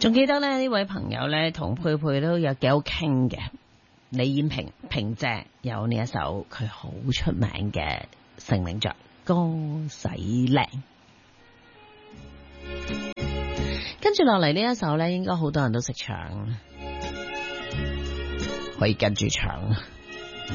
仲記得呢位朋友呢，同佩佩都有幾好傾嘅。李燕萍姐有呢一首佢好出名嘅成名作《歌洗靚》。跟住落嚟呢一首呢，應該好多人都識唱，可以跟住唱。